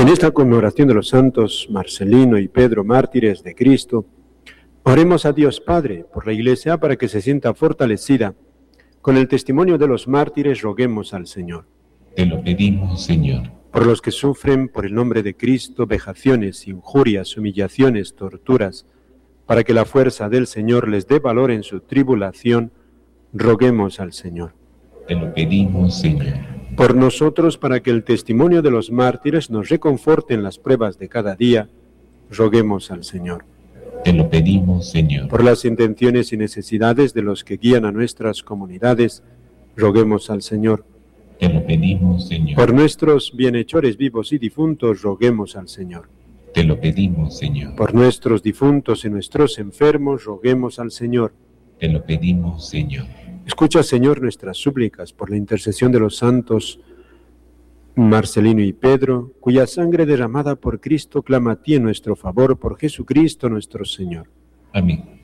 En esta conmemoración de los santos Marcelino y Pedro, mártires de Cristo, oremos a Dios Padre por la Iglesia para que se sienta fortalecida. Con el testimonio de los mártires roguemos al Señor. Te lo pedimos, Señor. Por los que sufren por el nombre de Cristo vejaciones, injurias, humillaciones, torturas, para que la fuerza del Señor les dé valor en su tribulación, roguemos al Señor. Te lo pedimos, Señor. Por nosotros, para que el testimonio de los mártires nos reconforte en las pruebas de cada día, roguemos al Señor. Te lo pedimos, Señor. Por las intenciones y necesidades de los que guían a nuestras comunidades, roguemos al Señor. Te lo pedimos, Señor. Por nuestros bienhechores vivos y difuntos, roguemos al Señor. Te lo pedimos, Señor. Por nuestros difuntos y nuestros enfermos, roguemos al Señor. Te lo pedimos, Señor. Escucha, Señor, nuestras súplicas por la intercesión de los santos Marcelino y Pedro, cuya sangre derramada por Cristo clama a ti en nuestro favor, por Jesucristo nuestro Señor. Amén.